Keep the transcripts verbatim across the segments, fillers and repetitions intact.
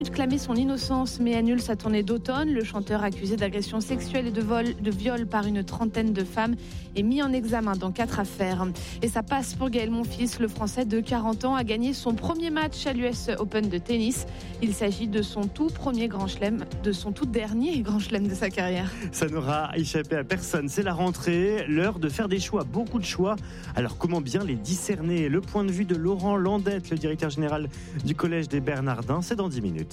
Clamait son innocence mais annule sa tournée d'automne. Le chanteur accusé d'agression sexuelle et de, vol, de viol par une trentaine de femmes est mis en examen dans quatre affaires. Et ça passe pour Gaël Monfils. Le Français de quarante ans a gagné son premier match à l'U S Open de tennis. Il s'agit de son tout premier grand chelem, de son tout dernier grand chelem de sa carrière. Ça n'aura échappé à personne. C'est la rentrée, l'heure de faire des choix, beaucoup de choix. Alors comment bien les discerner ? Le point de vue de Laurent Landette, le directeur général du Collège des Bernardins, c'est dans dix minutes.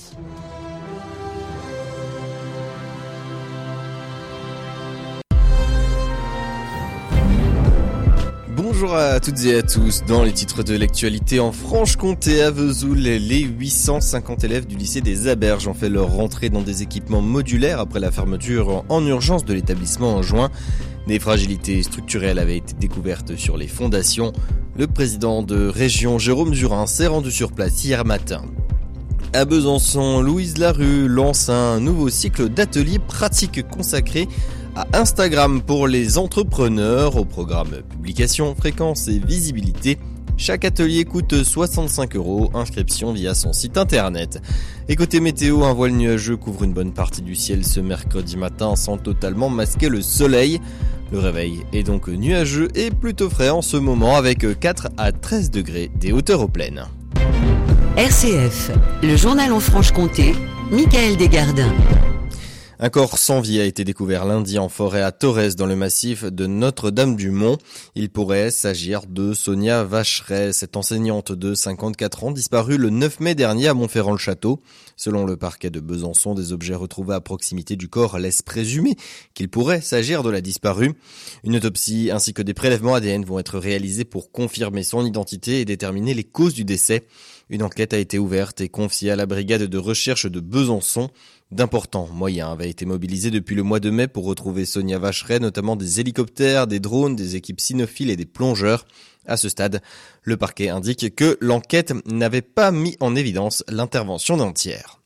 Bonjour à toutes et à tous. Dans les titres de l'actualité, en Franche-Comté, à Vesoul, les huit cent cinquante élèves du lycée des Aberges ont fait leur rentrée dans des équipements modulaires après la fermeture en urgence de l'établissement en juin. Des fragilités structurelles avaient été découvertes sur les fondations. Le président de région, Jérôme Durin, s'est rendu sur place hier matin. À Besançon, Louise Larue lance un nouveau cycle d'ateliers pratiques consacrés à Instagram pour les entrepreneurs au programme publication, fréquence et visibilité. Chaque atelier coûte soixante-cinq euros, inscription via son site internet. Et côté météo, un voile nuageux couvre une bonne partie du ciel ce mercredi matin sans totalement masquer le soleil. Le réveil est donc nuageux et plutôt frais en ce moment avec quatre à treize degrés des hauteurs aux plaines. R C F, le journal en Franche-Comté, Michael Desgardins. Un corps sans vie a été découvert lundi en forêt à Torres dans le massif de Notre-Dame-du-Mont. Il pourrait s'agir de Sonia Vacheret, cette enseignante de cinquante-quatre ans disparue le neuf mai dernier à Montferrand-le-Château. Selon le parquet de Besançon, des objets retrouvés à proximité du corps laissent présumer qu'il pourrait s'agir de la disparue. Une autopsie ainsi que des prélèvements A D N vont être réalisés pour confirmer son identité et déterminer les causes du décès. Une enquête a été ouverte et confiée à la brigade de recherche de Besançon. D'importants moyens avaient été mobilisés depuis le mois de mai pour retrouver Sonia Vacheret, notamment des hélicoptères, des drones, des équipes cynophiles et des plongeurs. À ce stade, le parquet indique que l'enquête n'avait pas mis en évidence l'intervention d'un tiers.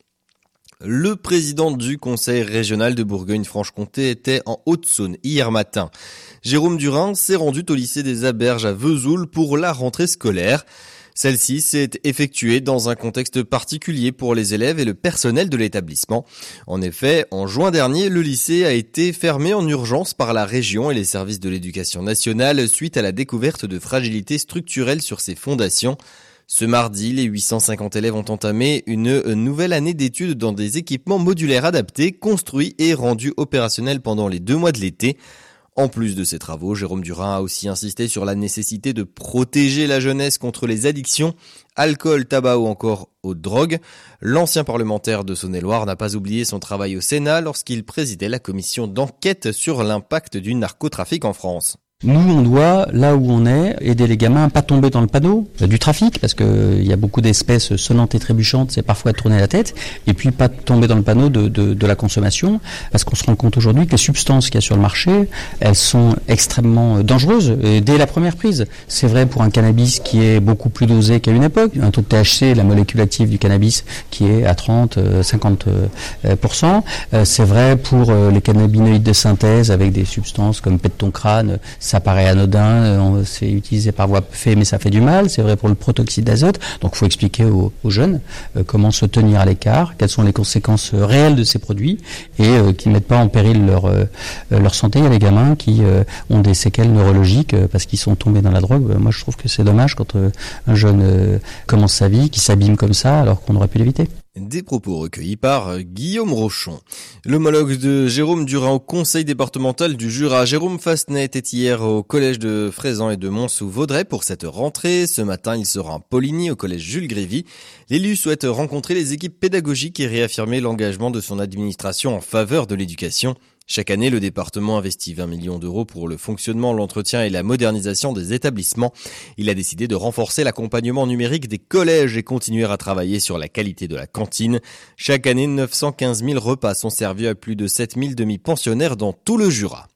Le président du conseil régional de Bourgogne-Franche-Comté était en Haute-Saône hier matin. Jérôme Durin s'est rendu au lycée des Aberges à Vesoul pour la rentrée scolaire. Celle-ci s'est effectuée dans un contexte particulier pour les élèves et le personnel de l'établissement. En effet, en juin dernier, le lycée a été fermé en urgence par la région et les services de l'éducation nationale suite à la découverte de fragilités structurelles sur ses fondations. Ce mardi, les huit cent cinquante élèves ont entamé une nouvelle année d'études dans des équipements modulaires adaptés, construits et rendus opérationnels pendant les deux mois de l'été. En plus de ces travaux, Jérôme Durin a aussi insisté sur la nécessité de protéger la jeunesse contre les addictions, alcool, tabac ou encore aux drogues. L'ancien parlementaire de Saône-et-Loire n'a pas oublié son travail au Sénat lorsqu'il présidait la commission d'enquête sur l'impact du narcotrafic en France. Nous, on doit, là où on est, aider les gamins à pas tomber dans le panneau euh, du trafic, parce que euh, il y a beaucoup d'espèces sonnantes et trébuchantes, c'est parfois tourner la tête, et puis pas tomber dans le panneau de, de, de la consommation, parce qu'on se rend compte aujourd'hui que les substances qu'il y a sur le marché, elles sont extrêmement dangereuses et dès la première prise. C'est vrai pour un cannabis qui est beaucoup plus dosé qu'à une époque, un taux de T H C, la molécule active du cannabis, qui est à trente à cinquante pour cent. Euh, c'est vrai pour euh, les cannabinoïdes de synthèse avec des substances comme pète ton crâne. Ça paraît anodin, c'est utilisé par voie fait, mais ça fait du mal. C'est vrai pour le protoxyde d'azote. Donc, il faut expliquer aux, aux jeunes euh, comment se tenir à l'écart, quelles sont les conséquences euh, réelles de ces produits et euh, qui ne mettent pas en péril leur euh, leur santé. Il y a des gamins qui euh, ont des séquelles neurologiques euh, parce qu'ils sont tombés dans la drogue. Moi, je trouve que c'est dommage quand euh, un jeune euh, commence sa vie, qui s'abîme comme ça, alors qu'on aurait pu l'éviter. Des propos recueillis par Guillaume Rochon. L'homologue de Jérôme Durin au conseil départemental du Jura, Jérôme Fassenet, était hier au collège de Fraisan et de Mont-sous-Vaudrey pour cette rentrée. Ce matin, il sera à Poligny au collège Jules Grévy. L'élu souhaite rencontrer les équipes pédagogiques et réaffirmer l'engagement de son administration en faveur de l'éducation. Chaque année, le département investit vingt millions d'euros pour le fonctionnement, l'entretien et la modernisation des établissements. Il a décidé de renforcer l'accompagnement numérique des collèges et continuer à travailler sur la qualité de la cantine. Chaque année, neuf cent quinze mille repas sont servis à plus de sept mille demi-pensionnaires dans tout le Jura.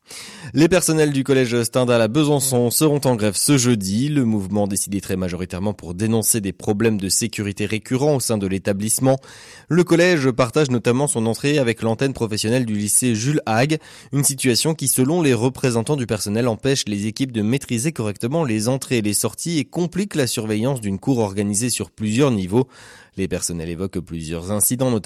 Les personnels du collège Stendhal à Besançon seront en grève ce jeudi. Le mouvement décidé très majoritairement pour dénoncer des problèmes de sécurité récurrents au sein de l'établissement. Le collège partage notamment son entrée avec l'antenne professionnelle du lycée Jules Hague, une situation qui, selon les représentants du personnel, empêche les équipes de maîtriser correctement les entrées et les sorties et complique la surveillance d'une cour organisée sur plusieurs niveaux. Les personnels évoquent plusieurs incidents, notamment